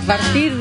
A partir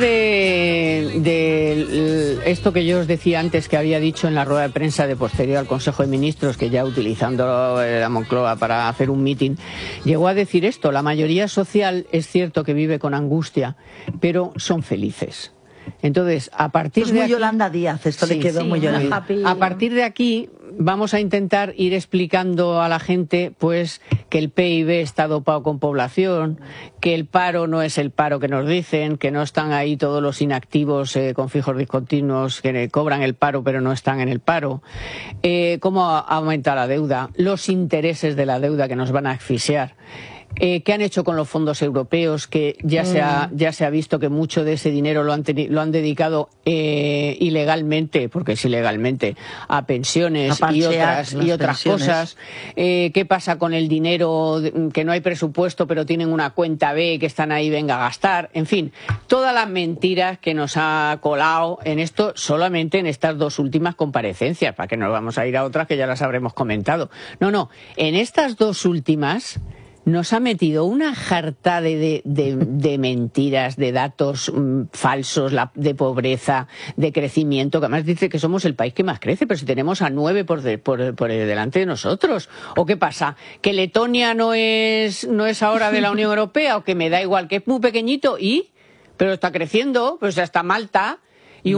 de esto que yo os decía antes, que había dicho en la rueda de prensa de posterior al Consejo de Ministros, que ya utilizando la Moncloa para hacer un mitin, llegó a decir esto: la mayoría social es cierto que vive con angustia, pero son felices. Entonces, a partir de aquí, Yolanda Díaz, esto le quedó muy Yolanda. A partir de aquí vamos a intentar ir explicando a la gente pues que el PIB está dopado con población, que el paro no es el paro que nos dicen, que no están ahí todos los inactivos con fijos discontinuos que cobran el paro pero no están en el paro, cómo aumenta la deuda, los intereses de la deuda que nos van a asfixiar. ¿Qué han hecho con los fondos europeos? Que ya se ha visto que mucho de ese dinero lo han dedicado ilegalmente, porque es ilegalmente, a pensiones y otras cosas. ¿Qué pasa con el dinero que no hay presupuesto pero tienen una cuenta B que están ahí, venga a gastar? En fin, todas las mentiras que nos ha colado en esto, solamente en estas dos últimas comparecencias, para que no vamos a ir a otras que ya las habremos comentado. No, en estas dos últimas nos ha metido una jarta de mentiras, de datos falsos, de pobreza, de crecimiento, que además dice que somos el país que más crece, pero si tenemos a 9 por delante de nosotros. ¿O qué pasa? ¿Que Letonia no es ahora de la Unión Europea? ¿O que me da igual, que es muy pequeñito pero está creciendo? Pues hasta Malta. Y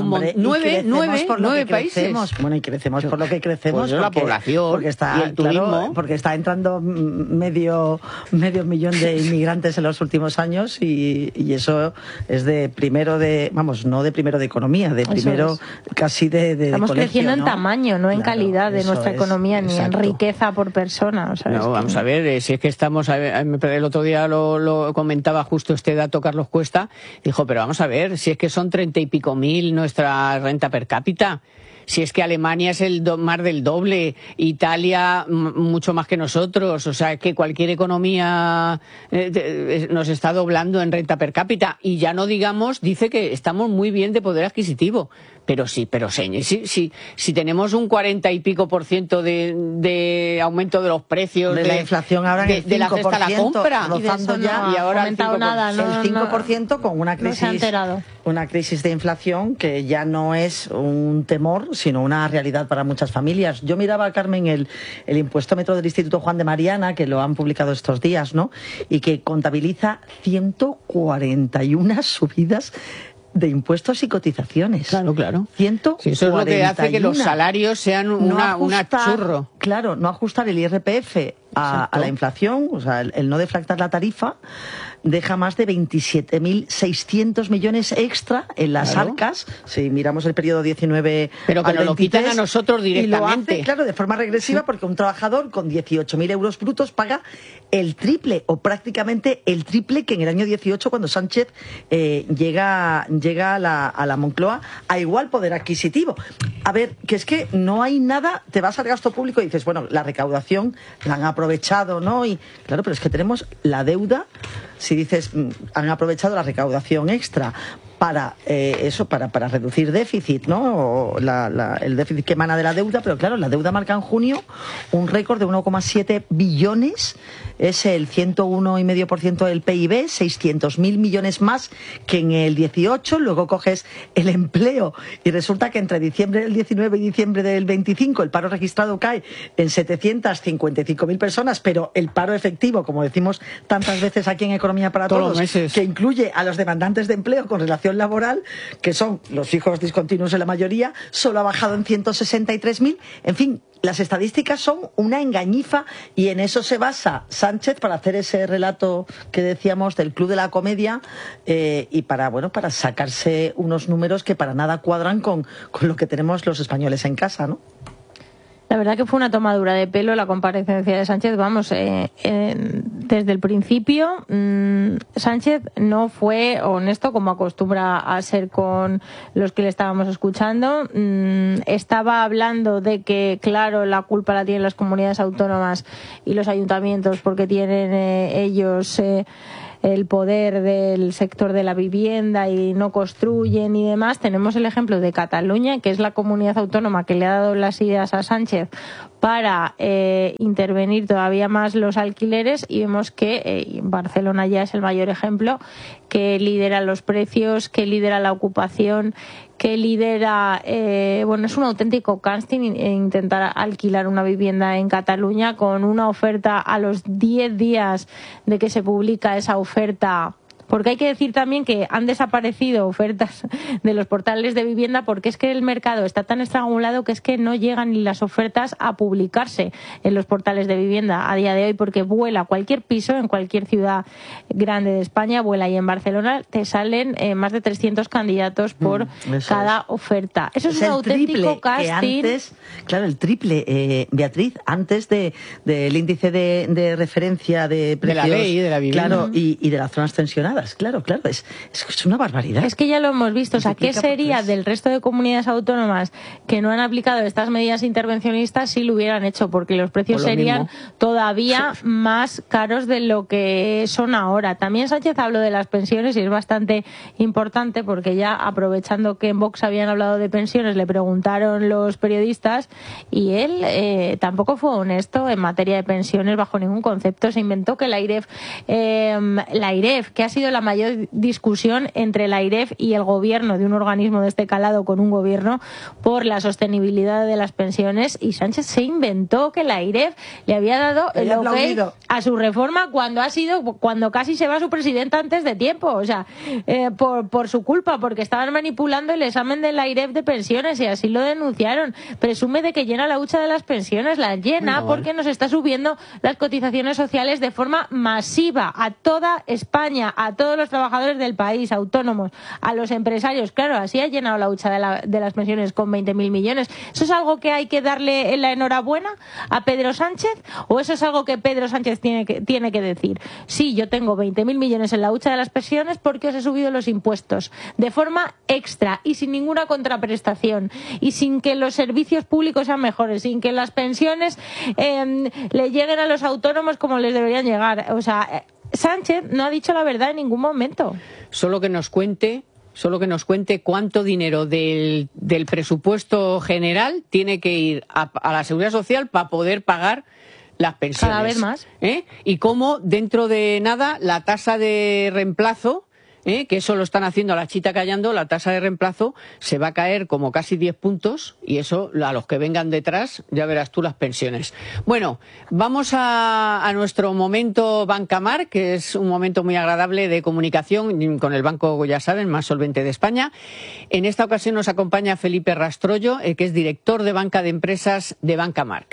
nueve países. Bueno, y crecemos por lo que crecemos. Pues la población y el turismo. Claro, porque está entrando medio millón de inmigrantes en los últimos años y eso es no de primero de economía, de primero casi de Estamos colegio, creciendo ¿no? en tamaño, no en calidad de nuestra economía, ni en riqueza por persona. O sea, vamos a ver, si es que estamos... El otro día lo comentaba justo este dato Carlos Cuesta, dijo, pero vamos a ver, si es que son 30 y pico mil nuestra renta per cápita, si es que Alemania es más del doble, Italia mucho más que nosotros, o sea, que cualquier economía nos está doblando en renta per cápita, y ya no digamos, dice que estamos muy bien de poder adquisitivo, pero si tenemos un 40 y pico % de aumento de los precios, de la inflación ahora en el 5%, de la cesta a la compra, rozando y ahora el 5% con una crisis de inflación que ya no es un temor, sino una realidad para muchas familias. Yo miraba, Carmen, el impuestómetro del Instituto Juan de Mariana, que lo han publicado estos días, ¿no? Y que contabiliza 141 subidas de impuestos y cotizaciones. Claro. 141. Sí, eso es lo que hace que los salarios sean una churro. Claro, no ajustar el IRPF a la inflación, o sea, el no deflactar la tarifa, deja más de 27.600 millones extra en las arcas, si miramos el periodo 19 pero que al nos 23, lo quitan a nosotros directamente. Y lo hace, claro, de forma regresiva, porque un trabajador con 18.000 euros brutos paga el triple, o prácticamente el triple, que en el año 18, cuando Sánchez llega a la Moncloa a igual poder adquisitivo. A ver, que es que no hay nada, te vas al gasto público y dices, bueno, la recaudación la han aprovechado, ¿no? Y claro, pero es que tenemos la deuda. Si dices, han aprovechado la recaudación extra para para reducir déficit, ¿no? O el déficit que emana de la deuda, pero claro, la deuda marca en junio un récord de 1,7 billones, es el 101,5% del PIB, 600.000 millones más que en el 18, luego coges el empleo y resulta que entre diciembre del 19 y diciembre del 25 el paro registrado cae en 755.000 personas, pero el paro efectivo, como decimos tantas veces aquí en Economía para Todos, que incluye a los demandantes de empleo con relación laboral, que son los fijos discontinuos en la mayoría, solo ha bajado en 163.000. En fin, las estadísticas son una engañifa y en eso se basa Sánchez para hacer ese relato que decíamos del Club de la Comedia y para sacarse unos números que para nada cuadran con lo que tenemos los españoles en casa, ¿no? La verdad que fue una tomadura de pelo la comparecencia de Sánchez. Vamos, desde el principio Sánchez no fue honesto como acostumbra a ser con los que le estábamos escuchando. Estaba hablando de que, claro, la culpa la tienen las comunidades autónomas y los ayuntamientos porque tienen ellos el poder del sector de la vivienda y no construyen y demás. Tenemos el ejemplo de Cataluña, que es la comunidad autónoma que le ha dado las ideas a Sánchez para intervenir todavía más los alquileres, y vemos que Barcelona ya es el mayor ejemplo, que lidera los precios, que lidera la ocupación, que lidera, es un auténtico casting intentar alquilar una vivienda en Cataluña, con una oferta a los 10 días de que se publica esa oferta. Porque hay que decir también que han desaparecido ofertas de los portales de vivienda, porque es que el mercado está tan estrangulado que es que no llegan ni las ofertas a publicarse en los portales de vivienda a día de hoy, porque vuela cualquier piso en cualquier ciudad grande de España, vuela, y en Barcelona te salen más de 300 candidatos por cada oferta. Eso es un auténtico casting. El triple, Beatriz, antes del índice de referencia de precios, de la ley de la vivienda, claro, y de las zonas tensionadas. Claro, es una barbaridad. Es que ya lo hemos visto. O sea, ¿qué sería del resto de comunidades autónomas que no han aplicado estas medidas intervencionistas si lo hubieran hecho? Porque los precios serían todavía más caros de lo que son ahora. También Sánchez habló de las pensiones, y es bastante importante, porque ya, aprovechando que en Vox habían hablado de pensiones, le preguntaron los periodistas, y él tampoco fue honesto en materia de pensiones bajo ningún concepto. Se inventó que la AIREF, que ha sido la mayor discusión entre la AIREF y el gobierno, de un organismo de este calado con un gobierno, por la sostenibilidad de las pensiones, y Sánchez se inventó que la AIREF le había dado el ok a su reforma cuando casi se va su presidenta antes de tiempo. O sea, por su culpa, porque estaban manipulando el examen de la AIREF de pensiones, y así lo denunciaron. Presume de que llena la hucha de las pensiones, la llena porque nos está subiendo las cotizaciones sociales de forma masiva a toda España, a todos los trabajadores del país, autónomos, a los empresarios. Claro, así ha llenado la hucha de las pensiones, con 20.000 millones. ¿Eso es algo que hay que darle la enhorabuena a Pedro Sánchez? ¿O eso es algo que Pedro Sánchez tiene que decir? Sí, yo tengo 20.000 millones en la hucha de las pensiones porque os he subido los impuestos de forma extra y sin ninguna contraprestación, y sin que los servicios públicos sean mejores, sin que las pensiones le lleguen a los autónomos como les deberían llegar. O sea, Sánchez no ha dicho la verdad en ningún momento. Solo que nos cuente cuánto dinero del presupuesto general tiene que ir a la Seguridad Social para poder pagar las pensiones. Cada vez más. Y cómo dentro de nada la tasa de reemplazo, que eso lo están haciendo a la chita callando, la tasa de reemplazo se va a caer como casi 10 puntos, y eso a los que vengan detrás ya verás tú las pensiones. Bueno, vamos a nuestro momento Bancamar, que es un momento muy agradable de comunicación con el banco, ya saben, más solvente de España. En esta ocasión nos acompaña Felipe Rastrollo, que es director de banca de empresas de Bancamar.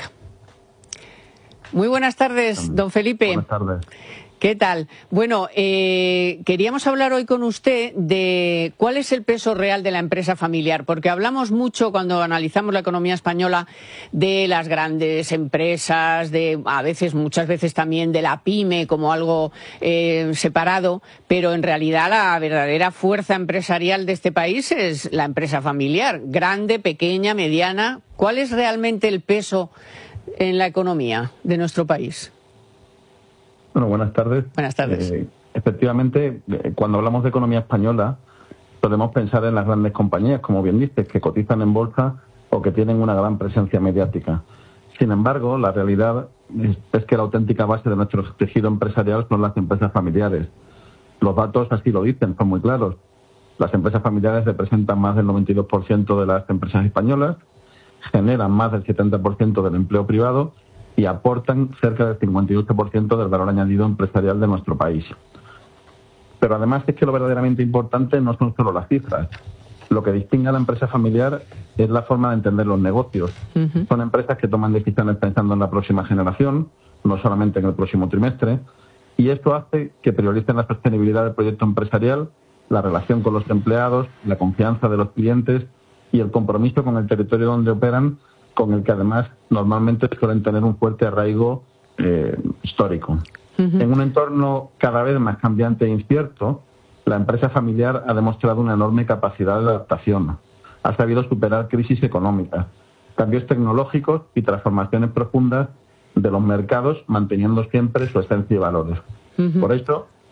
Muy buenas tardes, don Felipe. Buenas tardes. ¿Qué tal? Bueno, queríamos hablar hoy con usted de cuál es el peso real de la empresa familiar, porque hablamos mucho cuando analizamos la economía española de las grandes empresas, muchas veces también de la pyme como algo separado, pero en realidad la verdadera fuerza empresarial de este país es la empresa familiar, grande, pequeña, mediana. ¿Cuál es realmente el peso en la economía de nuestro país? Bueno, buenas tardes. Buenas tardes. Efectivamente, cuando hablamos de economía española, podemos pensar en las grandes compañías, como bien dices, que cotizan en bolsa o que tienen una gran presencia mediática. Sin embargo, la realidad es que la auténtica base de nuestro tejido empresarial son las empresas familiares. Los datos así lo dicen, son muy claros. Las empresas familiares representan más del 92% de las empresas españolas, generan más del 70% del empleo privado y aportan cerca del 58% del valor añadido empresarial de nuestro país. Pero además es que lo verdaderamente importante no son solo las cifras. Lo que distingue a la empresa familiar es la forma de entender los negocios. Son empresas que toman decisiones pensando en la próxima generación, no solamente en el próximo trimestre, y esto hace que prioricen la sostenibilidad del proyecto empresarial, la relación con los empleados, la confianza de los clientes y el compromiso con el territorio donde operan, con el que además normalmente suelen tener un fuerte arraigo histórico. En un entorno cada vez más cambiante e incierto, la empresa familiar ha demostrado una enorme capacidad de adaptación. Ha sabido superar crisis económicas, cambios tecnológicos y transformaciones profundas de los mercados, manteniendo siempre su esencia y valores. Por eso,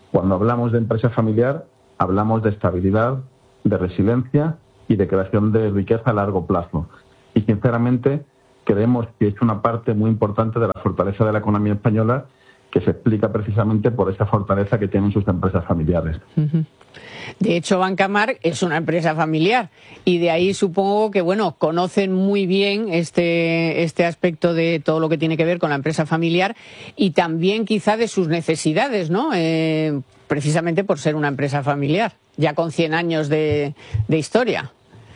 Cuando hablamos de empresa familiar, hablamos de estabilidad, de resiliencia y de creación de riqueza a largo plazo. Y sinceramente creemos que es una parte muy importante de la fortaleza de la economía española, que se explica precisamente por esa fortaleza que tienen sus empresas familiares. De hecho, Banca March es una empresa familiar y de ahí supongo que, bueno, conocen muy bien este aspecto de todo lo que tiene que ver con la empresa familiar y también quizá de sus necesidades, ¿no? Precisamente por ser una empresa familiar, ya con 100 años de historia.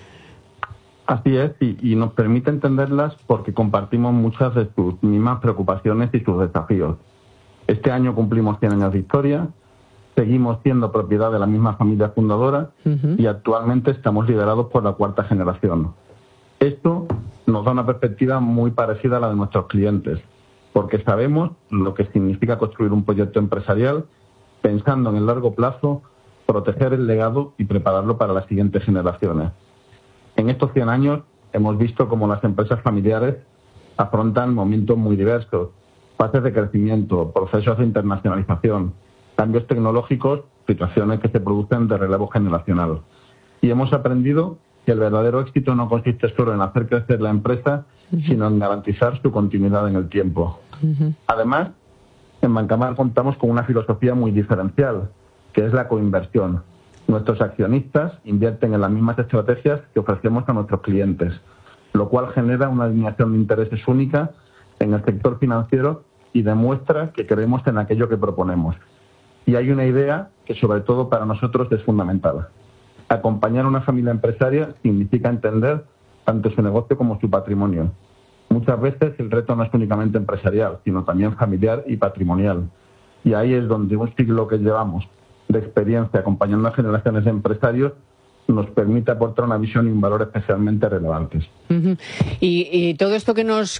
Así es, y nos permite entenderlas porque compartimos muchas de sus mismas preocupaciones y sus desafíos. Este año cumplimos 100 años de historia, seguimos siendo propiedad de la misma familia fundadora y actualmente estamos liderados por la 4ª generación. Esto nos da una perspectiva muy parecida a la de nuestros clientes, porque sabemos lo que significa construir un proyecto empresarial pensando en el largo plazo, proteger el legado y prepararlo para las siguientes generaciones. En estos 100 años hemos visto cómo las empresas familiares afrontan momentos muy diversos, fases de crecimiento, procesos de internacionalización, cambios tecnológicos, situaciones que se producen de relevo generacional. Y hemos aprendido que el verdadero éxito no consiste solo en hacer crecer la empresa, sino en garantizar su continuidad en el tiempo. Además, en Banca March contamos con una filosofía muy diferencial, que es la coinversión. Nuestros accionistas invierten en las mismas estrategias que ofrecemos a nuestros clientes, lo cual genera una alineación de intereses única en el sector financiero y demuestra que creemos en aquello que proponemos. Y hay una idea que sobre todo para nosotros es fundamental. Acompañar a una familia empresaria significa entender tanto su negocio como su patrimonio. Muchas veces el reto no es únicamente empresarial, sino también familiar y patrimonial. Y ahí es donde un siglo que llevamos de experiencia acompañando a generaciones de empresarios nos permite aportar una visión y un valor especialmente relevantes. Y todo esto que nos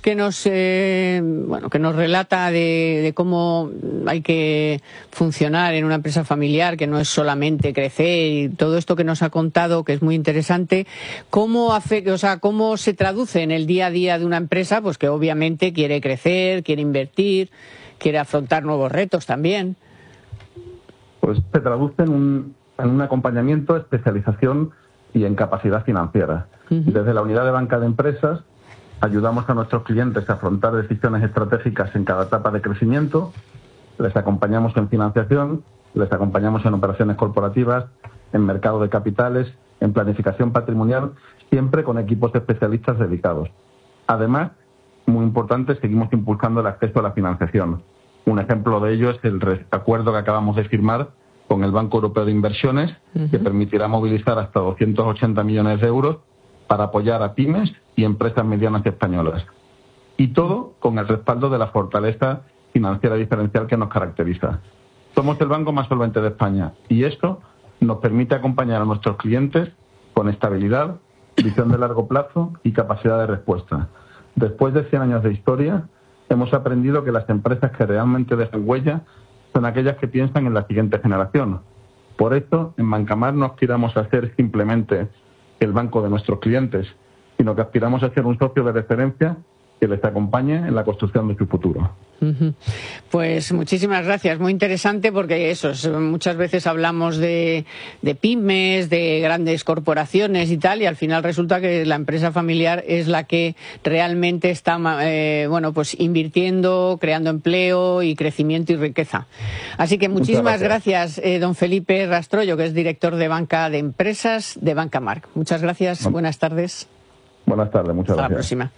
relata de cómo hay que funcionar en una empresa familiar, que no es solamente crecer, y todo esto que nos ha contado, que es muy interesante, ¿cómo se traduce en el día a día de una empresa, pues que obviamente quiere crecer, quiere invertir, quiere afrontar nuevos retos también? Pues se traduce en un acompañamiento, especialización y en capacidad financiera. Desde la unidad de banca de empresas ayudamos a nuestros clientes a afrontar decisiones estratégicas en cada etapa de crecimiento, les acompañamos en financiación, les acompañamos en operaciones corporativas, en mercado de capitales, en planificación patrimonial, siempre con equipos especialistas dedicados. Además, muy importante, seguimos impulsando el acceso a la financiación. Un ejemplo de ello es el acuerdo que acabamos de firmar con el Banco Europeo de Inversiones, que permitirá movilizar hasta 280 millones de euros para apoyar a pymes y empresas medianas españolas. Y todo con el respaldo de la fortaleza financiera diferencial que nos caracteriza. Somos el banco más solvente de España y esto nos permite acompañar a nuestros clientes con estabilidad, visión de largo plazo y capacidad de respuesta. Después de 100 años de historia, hemos aprendido que las empresas que realmente dejan huella son aquellas que piensan en la siguiente generación. Por esto, en Banca March no aspiramos a ser simplemente el banco de nuestros clientes, sino que aspiramos a ser un socio de referencia que les acompañe en la construcción de su futuro. Pues muchísimas gracias, muy interesante porque muchas veces hablamos de pymes, de grandes corporaciones y tal, y al final resulta que la empresa familiar es la que realmente está invirtiendo, creando empleo y crecimiento y riqueza. Así que muchísimas gracias, don Felipe Rastrollo, que es director de banca de empresas de Banca March. Muchas gracias, buenas tardes. Buenas tardes, muchas gracias. Hasta la próxima.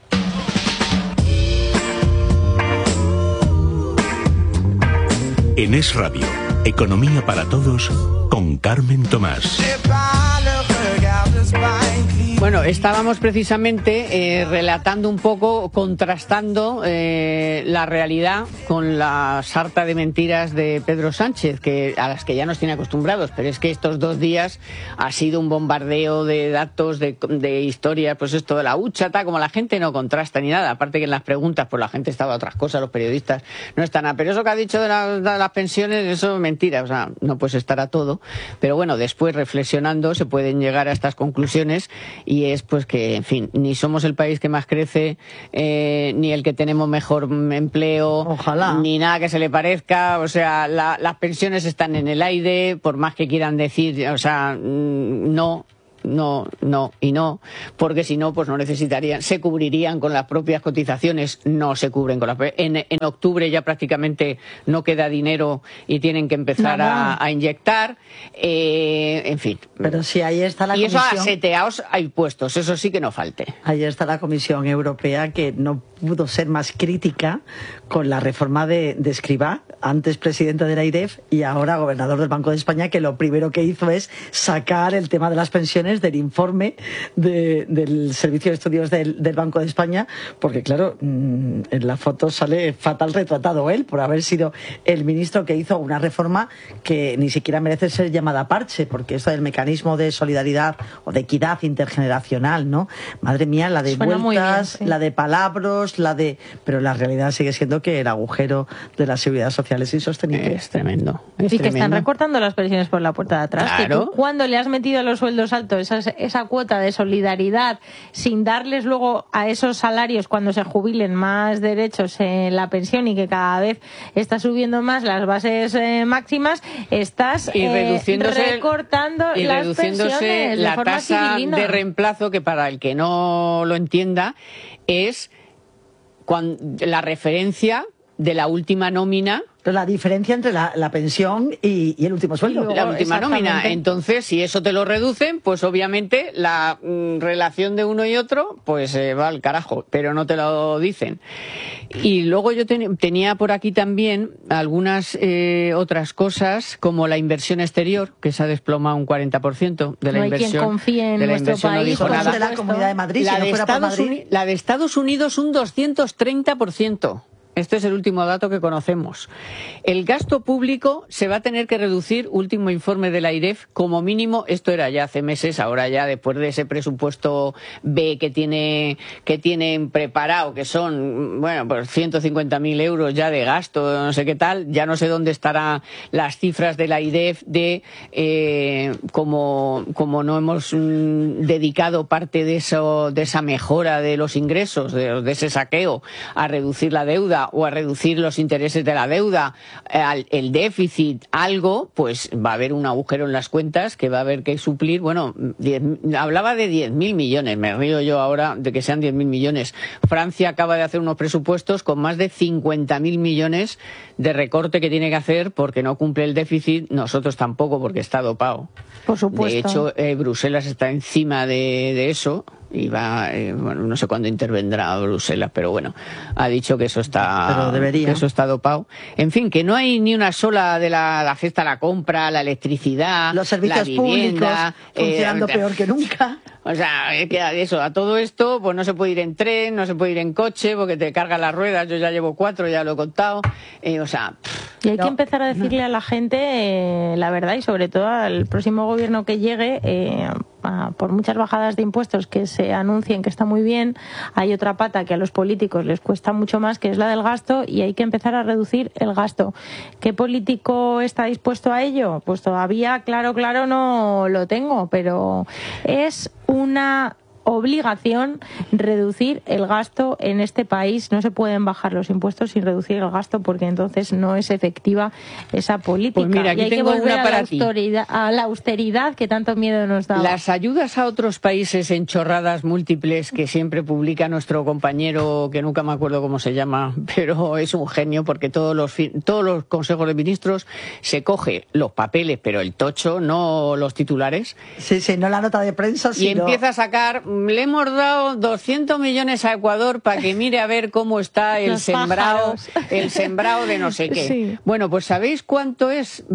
En Es Radio, Economía para Todos, con Carmen Tomás. Bueno, estábamos precisamente relatando un poco, contrastando la realidad con la sarta de mentiras de Pedro Sánchez, a las que ya nos tiene acostumbrados, pero es que estos 2 días ha sido un bombardeo de datos, de historias, pues esto de la hucha, como la gente no contrasta ni nada, aparte que en las preguntas pues la gente estaba a otras cosas, los periodistas no están pero eso que ha dicho de las pensiones, eso es mentira, no puedes estar a todo, pero bueno, después reflexionando se pueden llegar a estas conclusiones y es pues que, en fin, ni somos el país que más crece, ni el que tenemos mejor empleo, ojalá, ni nada que se le parezca. O sea, las pensiones están en el aire, por más que quieran decir, o sea, no, porque si no, pues no necesitarían, se cubrirían con las propias cotizaciones, no se cubren con las en octubre ya prácticamente no queda dinero y tienen que empezar a inyectar, en fin. Pero sí, ahí está la comisión. Y eso a seteaos hay puestos, eso sí que no falte. Ahí está la Comisión Europea, que no pudo ser más crítica con la reforma de Escrivá, antes presidente de la AIREF y ahora gobernador del Banco de España, que lo primero que hizo es sacar el tema de las pensiones del informe del Servicio de Estudios del Banco de España, porque claro, en la foto sale fatal retratado él por haber sido el ministro que hizo una reforma que ni siquiera merece ser llamada parche, porque esto del mecanismo de solidaridad o de equidad intergeneracional, ¿no? Madre mía, la de suena vueltas, bien, sí. la de palabras, pero la realidad sigue siendo que el agujero de la seguridad social es insostenible. Es tremendo. Y que están recortando las pensiones por la puerta de atrás. Claro. Que tú, cuando le has metido a los sueldos altos esa cuota de solidaridad, sin darles luego a esos salarios cuando se jubilen más derechos en la pensión, y que cada vez está subiendo más las bases máximas, estás recortando y las reduciéndose pensiones de la forma tasa civilina. de reemplazo, que para el que no lo entienda es la referencia de la última nómina. La diferencia entre la pensión y el último sueldo. La última nómina. Entonces, si eso te lo reducen, pues obviamente la relación de uno y otro pues va al carajo, pero no te lo dicen. Y luego yo tenía por aquí también algunas otras cosas, como la inversión exterior, que se ha desplomado un 40% de la no inversión. Hay quien confíe en de la nuestro inversión, país. no dijo nada. De la Comunidad de Madrid, La, si no de fuera por Estados Madrid. la de Estados Unidos un 230%. Este es el último dato que conocemos. El gasto público se va a tener que reducir, último informe de la AIREF, como mínimo, esto era ya hace meses, ahora ya después de ese presupuesto B que tienen preparado, que son, bueno, pues 150.000 euros ya de gasto, no sé qué tal, ya no sé dónde estarán las cifras de la AIREF de como no hemos dedicado parte de esa mejora de los ingresos, de ese saqueo, a reducir la deuda o a reducir los intereses de la deuda, el déficit, algo, pues va a haber un agujero en las cuentas que va a haber que suplir. Bueno, hablaba de 10.000 millones, me río yo ahora de que sean 10.000 millones. Francia acaba de hacer unos presupuestos con más de 50.000 millones de recorte que tiene que hacer porque no cumple el déficit, nosotros tampoco porque está dopado. Por supuesto. De hecho, Bruselas está encima de eso. Y va, bueno, no sé cuándo intervendrá Bruselas, pero bueno, ha dicho que eso está, que eso está dopado. En fin, que no hay ni una sola de la cesta a la compra, la electricidad, los servicios la vivienda, públicos funcionando peor que nunca. O sea, que eso, a todo esto, pues no se puede ir en tren, no se puede ir en coche, porque te cargan las ruedas. Yo ya llevo 4, ya lo he contado. O sea, y hay que empezar a decirle a la gente la verdad, y sobre todo al próximo gobierno que llegue, por muchas bajadas de impuestos que se anuncien que está muy bien, hay otra pata que a los políticos les cuesta mucho más, que es la del gasto, y hay que empezar a reducir el gasto. ¿Qué político está dispuesto a ello? Pues todavía, claro, no lo tengo, pero es una obligación reducir el gasto en este país. No se pueden bajar los impuestos sin reducir el gasto, porque entonces no es efectiva esa política. Pues mira, aquí y hay tengo que volver una para a la austeridad que tanto miedo nos da. Las ayudas a otros países en chorradas múltiples que siempre publica nuestro compañero, que nunca me acuerdo cómo se llama, pero es un genio, porque todos los consejos de ministros se coge los papeles, pero el tocho, no los titulares. Sí, no la nota de prensa, sino... Y empieza a sacar, le hemos dado 200 millones a Ecuador para que mire a ver cómo está el sembrado de no sé qué. Sí. Bueno, pues ¿sabéis cuánto es?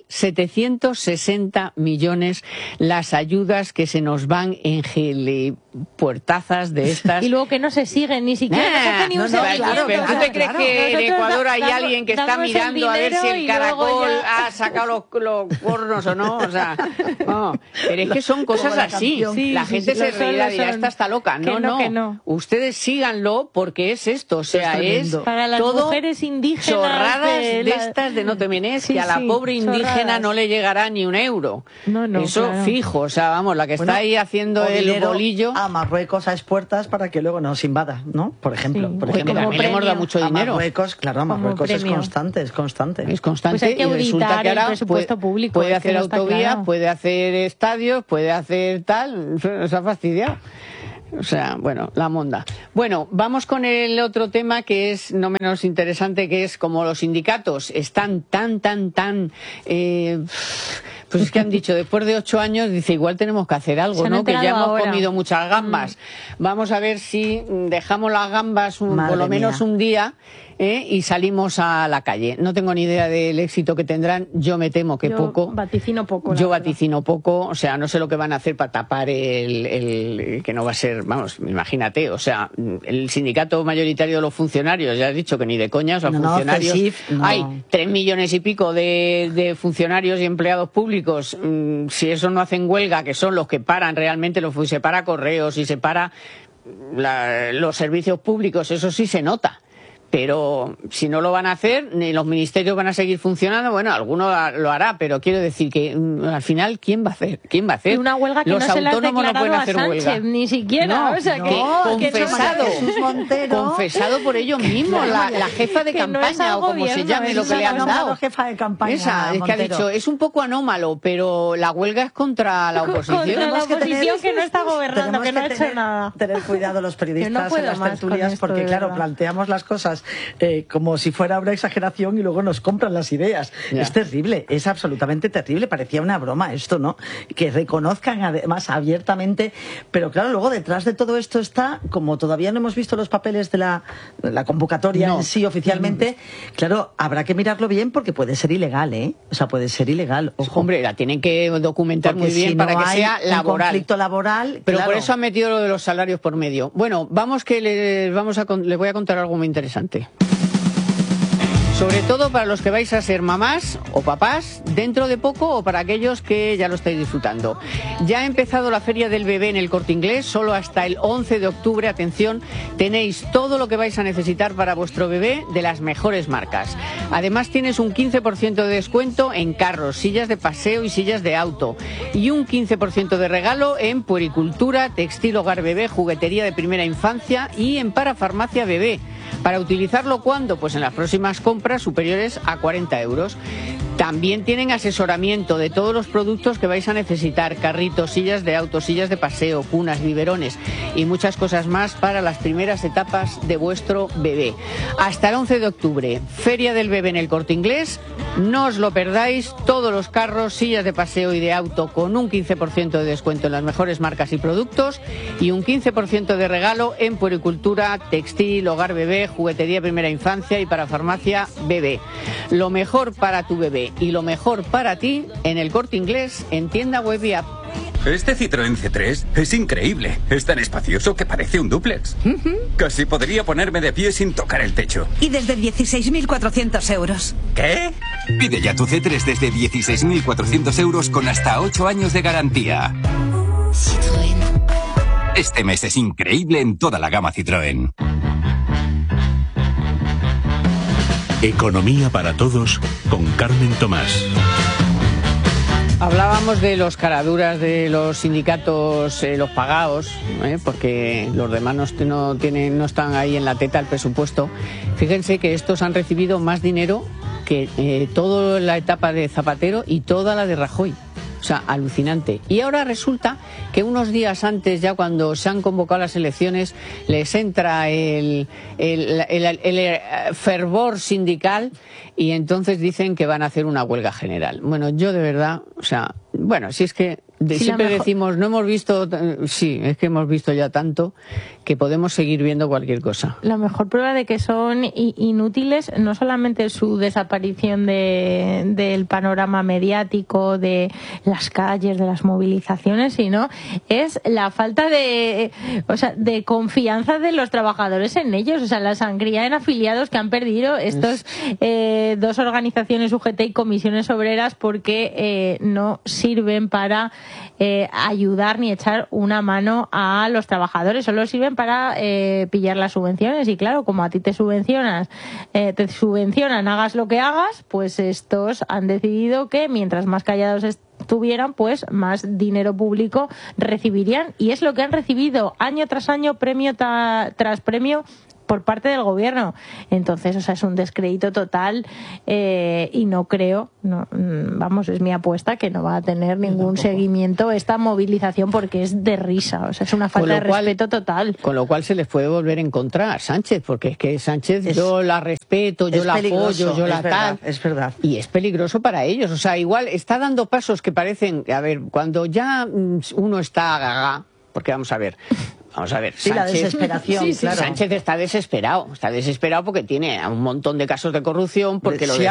26.760 millones las ayudas que se nos van en puertazas de estas. Y luego que no se siguen, ni siquiera no se hace ni un seguimiento. Claro, pero ¿tú te crees que en Ecuador hay Nosotros alguien que está mirando a ver si el caracol ha sacado los cuernos o no? O sea, no. Pero es que son cosas así. Sí, la gente se reirá y dirá, esta está loca. No. Ustedes síganlo porque es esto. O sea, es para las todo mujeres indígenas chorradas de estas de no te menes, que a la pobre indígena no le llegará ni un euro. Eso fijo. O sea, vamos, la que está ahí haciendo el bolillo. A Marruecos a expuertas para que luego nos invada, ¿no? Por ejemplo. Sí. Porque también le hemos dado mucho dinero. A Marruecos, claro, a Marruecos es constante. Es constante. Pues hay que y resulta que ahora el presupuesto público. Puede hacer autovías, puede hacer estadios, puede hacer tal. Se ha fastidiado. O sea, bueno, la monda. Bueno, vamos con el otro tema que es no menos interesante, que es como los sindicatos están pues es que han dicho, después de 8 años, dice, igual tenemos que hacer algo, ¿no? Que ya hemos comido muchas gambas. Vamos a ver si dejamos las gambas por lo menos un día y salimos a la calle. No tengo ni idea del éxito que tendrán. Yo me temo que poco. Vaticino poco. Yo vaticino poco. O sea, no sé lo que van a hacer para tapar el que no va a ser, vamos, imagínate. O sea, el sindicato mayoritario de los funcionarios, ya has dicho que ni de coña, o sea, funcionarios. Hay 3 millones y pico de funcionarios y empleados públicos. Si esos no hacen huelga, que son los que paran realmente, se para correos y se para los servicios públicos, eso sí se nota. Pero si no lo van a hacer, ni los ministerios van a seguir funcionando, bueno, alguno lo hará, pero quiero decir que al final, ¿quién va a hacer? ¿Quién va a hacer? Una huelga que los no se autónomos no pueden hacer Sánchez, huelga. Ni siquiera, confesado por ellos mismos, la jefa de campaña, o como se llame, lo que le han dado. Jefa de campaña, esa, es que ha dicho, es un poco anómalo, pero la huelga es contra la oposición. Contra la oposición que no está gobernando, que no ha hecho nada. Tener cuidado los periodistas en las tertulias, porque claro, planteamos las cosas como si fuera una exageración y luego nos compran las ideas. Es terrible, es absolutamente terrible. Parecía una broma esto, ¿no? Que reconozcan además abiertamente, pero claro, luego detrás de todo esto está, como todavía no hemos visto los papeles de la convocatoria en sí oficialmente, claro, habrá que mirarlo bien porque puede ser ilegal, ¿eh? O sea, puede ser ilegal. Ojo. Hombre, la tienen que documentar porque muy bien para que sea laboral. Conflicto laboral. Pero por eso han metido lo de los salarios por medio. Bueno, vamos que les voy a contar algo muy interesante. Sobre todo para los que vais a ser mamás o papás dentro de poco o para aquellos que ya lo estáis disfrutando. Ya ha empezado la Feria del Bebé en el Corte Inglés, solo hasta el 11 de octubre. Atención, tenéis todo lo que vais a necesitar para vuestro bebé de las mejores marcas. Además tienes un 15% de descuento en carros, sillas de paseo y sillas de auto. Y un 15% de regalo en puericultura, textil, hogar bebé, juguetería de primera infancia y en parafarmacia bebé. ¿Para utilizarlo cuándo? Pues en las próximas compras superiores a 40 euros. También tienen asesoramiento de todos los productos que vais a necesitar: carritos, sillas de auto, sillas de paseo, cunas, biberones y muchas cosas más para las primeras etapas de vuestro bebé. Hasta el 11 de octubre, Feria del Bebé en el Corte Inglés. No os lo perdáis, todos los carros, sillas de paseo y de auto con un 15% de descuento en las mejores marcas y productos y un 15% de regalo en puericultura, textil, hogar bebé, juguetería primera infancia y para farmacia bebé. Lo mejor para tu bebé y lo mejor para ti en el Corte Inglés, en tienda web y app. Este Citroën C3 es increíble. Es tan espacioso que parece un dúplex. Casi podría ponerme de pie sin tocar el techo. Y desde 16.400 euros. ¿Qué? Pide ya tu C3 desde 16.400 euros con hasta 8 años de garantía. Citroën. Este mes es increíble en toda la gama Citroën. Economía para todos con Carmen Tomás. Hablábamos de los caraduras de los sindicatos, los pagados, porque los demás no están ahí en la teta el presupuesto. Fíjense que estos han recibido más dinero que toda la etapa de Zapatero y toda la de Rajoy. O sea, alucinante. Y ahora resulta que unos días antes, ya cuando se han convocado las elecciones, les entra el fervor sindical y entonces dicen que van a hacer una huelga general. Bueno, yo de verdad, o sea, bueno, si es que Siempre decimos, no hemos visto, sí, es que hemos visto ya tanto que podemos seguir viendo cualquier cosa. La mejor prueba de que son inútiles, no solamente su desaparición del panorama mediático, de las calles, de las movilizaciones, sino es la falta de confianza de los trabajadores en ellos, o sea, la sangría en afiliados que han perdido estos dos organizaciones UGT y comisiones obreras porque no sirven para ayudar ni echar una mano a los trabajadores, solo sirven para pillar las subvenciones. Y claro, como a ti te subvencionan, hagas lo que hagas, pues estos han decidido que mientras más callados estuvieran, pues más dinero público recibirían, y es lo que han recibido año tras año, premio tras premio, por parte del gobierno. Entonces, es un descrédito total, y no creo, es mi apuesta, que no va a tener ningún seguimiento esta movilización, porque es de risa, es una falta de respeto total. Con lo cual se les puede volver en contra a Sánchez, porque es que Sánchez yo la respeto, yo la apoyo, yo la tal. Es verdad. Y es peligroso para ellos, igual está dando pasos que parecen, cuando ya uno está gaga, porque vamos a ver, sí, Sánchez, la desesperación, claro. Sánchez está desesperado porque tiene un montón de casos de corrupción, porque lo de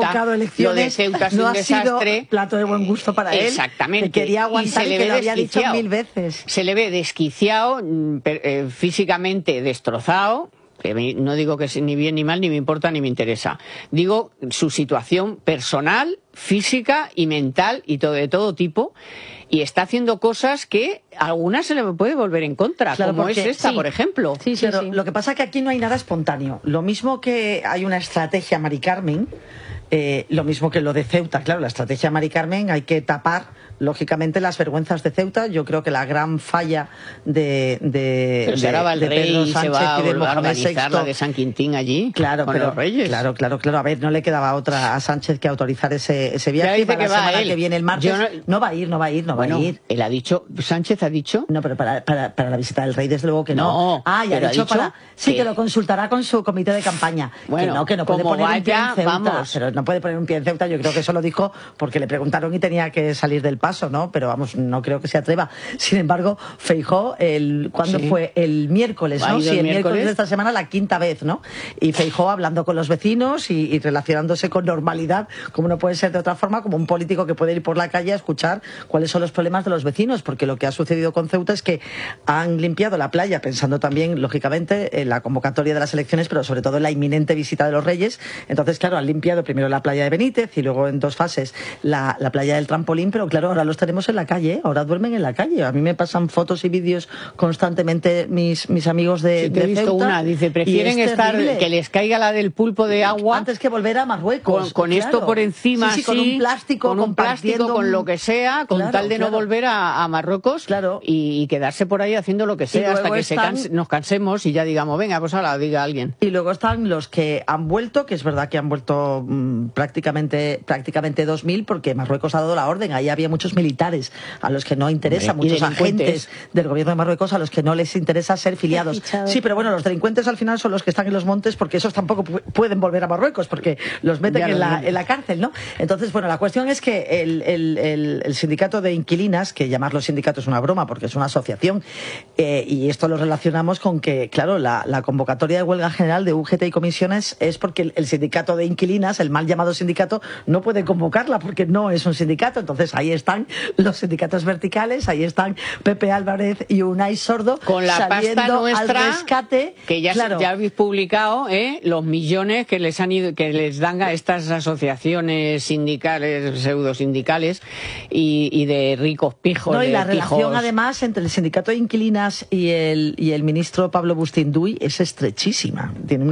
Ceuta es un desastre. Sido plato de buen gusto para él. Exactamente. Que quería aguantar y que lo había dicho 1000 veces. Se le ve desquiciado, físicamente destrozado. No digo que sea ni bien ni mal, ni me importa ni me interesa. Digo su situación personal, física y mental y de todo tipo. Y está haciendo cosas que a algunas se le puede volver en contra, claro, como es esta, por ejemplo. Sí. Lo que pasa es que aquí no hay nada espontáneo. Lo mismo que hay una estrategia Mari Carmen, lo mismo que lo de Ceuta. Claro, la estrategia Mari Carmen hay que tapar, lógicamente, las vergüenzas de Ceuta. Yo creo que la gran falla de Pedro Sánchez se va a organizar la de San Quintín allí, con los Reyes. Claro. A ver, no le quedaba otra a Sánchez que autorizar ese viaje. Dice que la semana que viene, el martes. No va a ir. Él ha dicho, Sánchez ha dicho. No, pero para la visita del rey, desde luego que no. Ya ha dicho que lo consultará con su comité de campaña. Bueno, que no puede poner un pie en Ceuta. Pero no puede poner un pie en Ceuta. Yo creo que eso lo dijo porque le preguntaron y tenía que salir del paso, ¿no? Pero no creo que se atreva. Sin embargo, Feijóo, ¿cuándo fue? El miércoles, ¿no? Sí, el miércoles de esta semana, la quinta vez, ¿no? Y Feijóo hablando con los vecinos y relacionándose con normalidad, como no puede ser de otra forma, como un político que puede ir por la calle a escuchar cuáles son los problemas de los vecinos, porque lo que ha sucedido con Ceuta es que han limpiado la playa, pensando también, lógicamente, en la convocatoria de las elecciones, pero sobre todo en la inminente visita de los Reyes. Entonces, claro, han limpiado primero la playa de Benítez y luego en 2 fases la playa del Trampolín, pero claro, ahora los tenemos en la calle, ahora duermen en la calle. A mí me pasan fotos y vídeos constantemente mis amigos de Ceuta. He visto una, dice, prefieren que les caiga la del pulpo de agua antes que volver a Marruecos. Con esto por encima, con un plástico, con lo que sea, con tal de no volver a Marruecos y quedarse por ahí haciendo lo que sea hasta que nos cansemos y ya digamos, venga, pues ahora diga alguien. Y luego están los que han vuelto, que es verdad que han vuelto prácticamente 2000, porque Marruecos ha dado la orden. Ahí había muchos militares a los que no interesa, muchos agentes del gobierno de Marruecos a los que no les interesa ser filiados. Sí, pero bueno, los delincuentes al final son los que están en los montes, porque esos tampoco pueden volver a Marruecos, porque los meten en la cárcel, ¿no? Entonces, bueno, la cuestión es que el sindicato de inquilinas, que llamarlo sindicato es una broma porque es una asociación, y esto lo relacionamos con que, claro, la convocatoria de huelga general de UGT y comisiones es porque el sindicato de inquilinas, el mal llamado sindicato, no puede convocarla porque no es un sindicato. Entonces ahí están los sindicatos verticales, ahí están Pepe Álvarez y Unai Sordo con la pasta nuestra al rescate, que ya habéis publicado, los millones que les dan a estas asociaciones sindicales, pseudosindicales y de ricos pijos. No, y la relación además entre el sindicato de inquilinas y el ministro Pablo Bustinduy es estrechísima. Tiene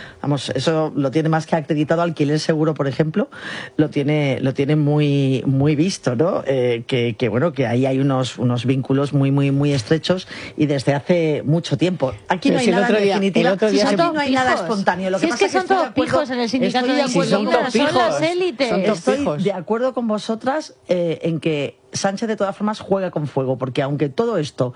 eso lo tiene más que acreditado Alquiler Seguro, por ejemplo, lo tiene muy muy visto, ¿no? Que ahí hay unos vínculos muy estrechos y desde hace mucho tiempo. Aquí no hay nada en definitiva. Aquí no hay nada espontáneo. Lo que pasa es que son todos pijos en el sindicato de son las élites. Estoy de acuerdo con vosotras en que Sánchez de todas formas juega con fuego, porque aunque todo esto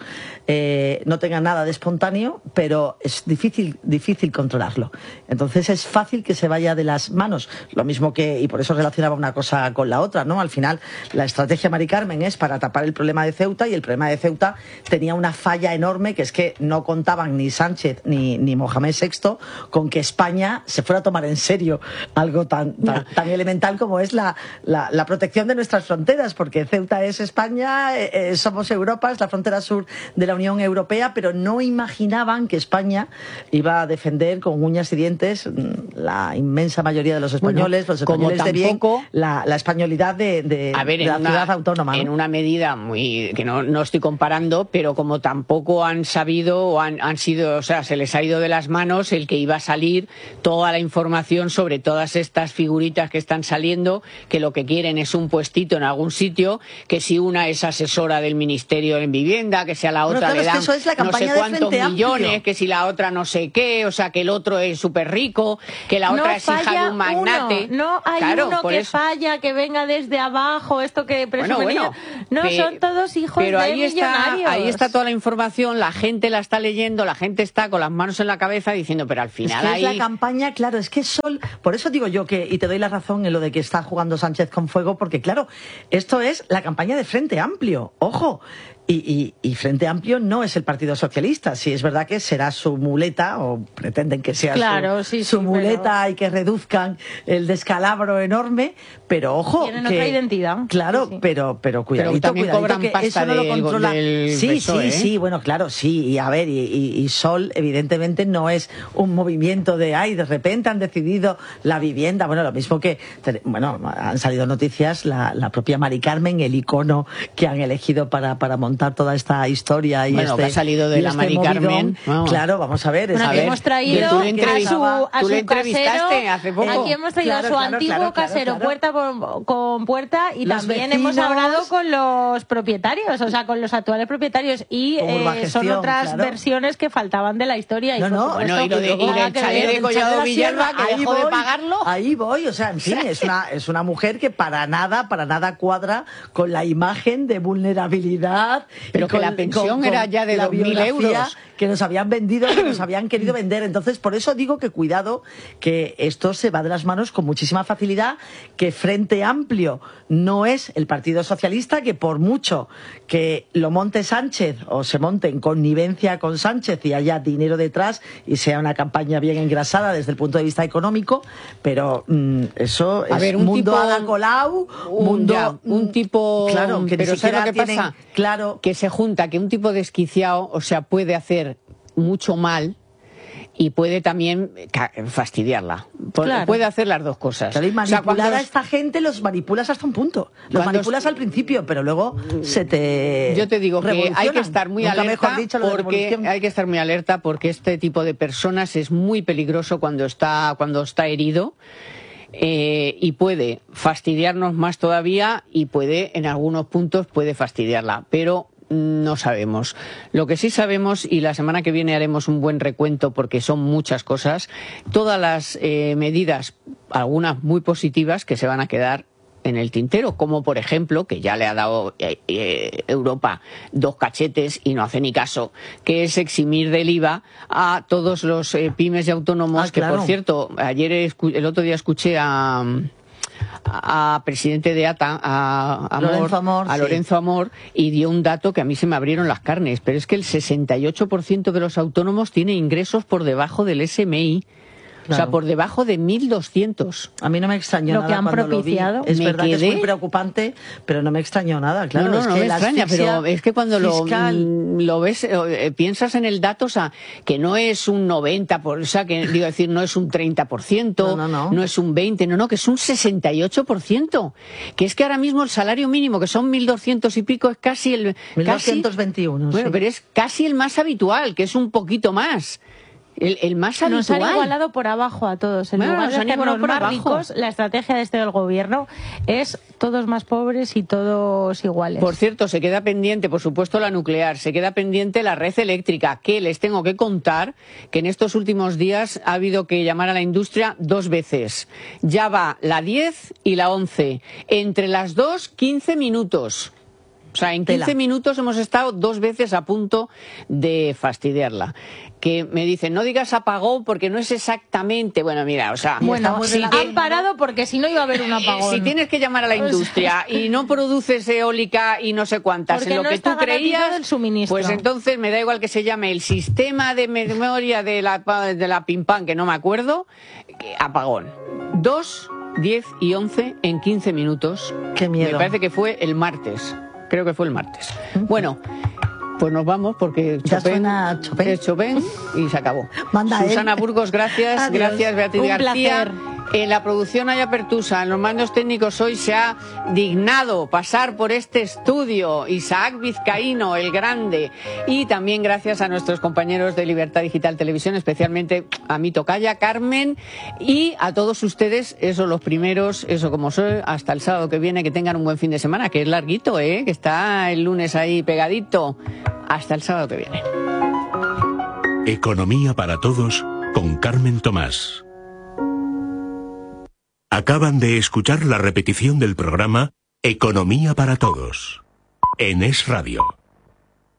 no tenga nada de espontáneo, pero es difícil controlarlo. Entonces es fácil que se vaya de las manos. Lo mismo que, y por eso relacionaba una cosa con la otra, ¿no? Al final, la estrategia Mari Carmen es para tapar el problema de Ceuta, y el problema de Ceuta tenía una falla enorme, que es que no contaban ni Sánchez ni Mohamed VI con que España se fuera a tomar en serio algo tan elemental como es la protección de nuestras fronteras, porque Ceuta es España, somos Europa, es la frontera sur de la Unión Europea, pero no imaginaban que España iba a defender con uñas y dientes la inmensa mayoría de los españoles, los españoles de bien, la españolidad de la ciudad autónoma, ¿no? En una medida muy que no estoy comparando, pero como tampoco han sabido o han sido, o sea, se les ha ido de las manos el que iba a salir toda la información sobre todas estas figuritas que están saliendo, que lo que quieren es un puestito en algún sitio, que si una es asesora del Ministerio de Vivienda, que si a la otra le dan no sé cuántos millones, que si la otra no sé qué, o sea, que el otro es súper rico, que la otra es hija de un magnate. No hay uno que falla, que venga desde abajo, esto que presume. Son todos hijos de millonarios. Ahí está toda la información, la gente la está leyendo, la gente está con las manos en la cabeza diciendo, pero al final es la campaña, claro, es que por eso digo yo y te doy la razón en lo de que está jugando Sánchez con fuego, porque claro, esto es la campaña de Frente Amplio, ojo. Y Frente Amplio no es el Partido Socialista. Sí, es verdad que será su muleta, o pretenden que sea su muleta, y que reduzcan el descalabro enorme, pero ojo. Tienen otra identidad. Claro, pero cuidadito, que eso no lo controla. Sí, bueno, claro, sí. Y a ver, y Sol, evidentemente, no es un movimiento de repente han decidido la vivienda. Bueno, lo mismo que, han salido noticias, la propia Mari Carmen, el icono que han elegido para montar toda esta historia y que ha salido de la Mari Carmen. Claro, vamos a ver. Hemos traído a su entrevistaste hace poco. Aquí hemos traído a su antiguo casero puerta con puerta, y los también vecinos, hemos hablado con los propietarios, o sea, con los actuales propietarios, y son otras versiones que faltaban de la historia. Y del chalet de Collado Villalba, que dejó de pagarlo. Ahí voy, o sea, en fin, es una mujer que para nada cuadra con la imagen de vulnerabilidad. Pero que la pensión era ya de 2.000 euros. Que nos habían vendido, que nos habían querido vender. Entonces, por eso digo que cuidado, que esto se va de las manos con muchísima facilidad, que Frente Amplio no es el Partido Socialista, que por mucho que lo monte Sánchez o se monte en connivencia con Sánchez y haya dinero detrás y sea una campaña bien engrasada desde el punto de vista económico, pero eso es un mundo Ada Colau, un tipo, claro, que pero ni siquiera ¿sabes lo que pasa? Claro, que se junta, que un tipo desquiciado, o sea, puede hacer mucho mal y puede también fastidiarla. Puede hacer las dos cosas. Claro, y manipular a esta gente los manipulas hasta un punto. Los manipulas al principio, pero luego Yo te digo que hay que estar muy alerta, porque este tipo de personas es muy peligroso cuando está herido. Y puede fastidiarnos más todavía, y en algunos puntos puede fastidiarla, pero no sabemos. Lo que sí sabemos, y la semana que viene haremos un buen recuento porque son muchas cosas, todas las medidas, algunas muy positivas, que se van a quedar en el tintero, como por ejemplo, que ya le ha dado Europa 2 cachetes y no hace ni caso, que es eximir del IVA a todos los pymes y autónomos, que por cierto, el otro día escuché a presidente de ATA, a Lorenzo Amor, y dio un dato que a mí se me abrieron las carnes, pero es que el 68% de los autónomos tiene ingresos por debajo del SMI. Claro. O sea, por debajo de 1.200. A mí no me extrañó nada cuando propiciado. Lo vi. Es verdad que es muy preocupante, pero no me extrañó nada, claro. No me extraña, pero es que cuando lo ves, piensas en el dato, o sea, que no es un 90%, o sea, que digo decir, no es un 30%, no es un 20%, que es un 68%. Que es que ahora mismo el salario mínimo, que son 1.200 y pico, es casi el... 1.221, Bueno, pero es casi el más habitual, que es un poquito más. El más habitual. Nos han igualado por abajo a todos. En lugar de hacernos más ricos, la estrategia de del gobierno es todos más pobres y todos iguales. Por cierto, se queda pendiente, por supuesto, la nuclear, se queda pendiente la red eléctrica, que les tengo que contar que en estos últimos días ha habido que llamar a la industria 2 veces. Ya va la 10 y la 11. Entre las 2, 15 minutos. O sea, en 15 minutos hemos estado 2 veces a punto de fastidiarla. Que me dicen, no digas apagón porque no es exactamente... Bueno, mira, o sea... Bueno, han parado porque si no iba a haber un apagón. Si tienes que llamar a la industria y no produces eólica y no sé cuántas porque en lo no que está tú creías, el suministro. pues entonces me da igual que se llame el sistema de memoria de la Pimpán, que no me acuerdo, apagón. 2, 10 y 11 en 15 minutos. Qué miedo. Me parece que fue el martes. Creo que fue el martes. Bueno, pues nos vamos porque Chopin es Chopin y se acabó. Susana Burgos, gracias. Adiós. Gracias, Beatriz Un García. placer. En la producción Aya Pertusa, en los mandos técnicos hoy se ha dignado pasar por este estudio Isaac Vizcaíno, el grande, y también gracias a nuestros compañeros de Libertad Digital Televisión, especialmente a mi tocaya Carmen, y a todos ustedes, eso los primeros, eso como soy, hasta el sábado que viene, que tengan un buen fin de semana, que es larguito, que está el lunes ahí pegadito, hasta el sábado que viene. Economía para todos con Carmen Tomás. Acaban de escuchar la repetición del programa Economía para Todos, en Es Radio.